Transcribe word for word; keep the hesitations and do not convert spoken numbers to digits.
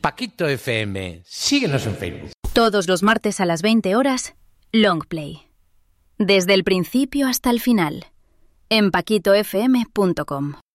Paquito F M. Síguenos en Facebook. Todos los martes a las veinte horas, Longplay. Desde el principio hasta el final. En paquito f m punto com.